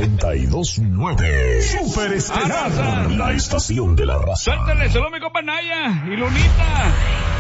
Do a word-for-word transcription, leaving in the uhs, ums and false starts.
noventa y dos punto nueve. Super Estelar, la estación de la raza. Suéltale, solo mi compa Naya y Lunita.